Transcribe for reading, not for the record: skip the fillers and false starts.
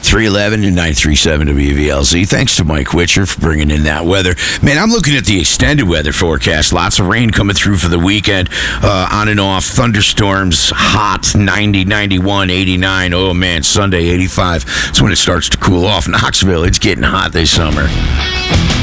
311 and 937 WVLZ. Thanks to Mike Witcher for bringing in that weather. Man, I'm looking at the extended weather forecast. Lots of rain coming through for the weekend. On and off. Thunderstorms, hot, 90, 91, 89. Oh, man, Sunday, 85. That's when it starts to cool off. Knoxville, it's getting hot this summer.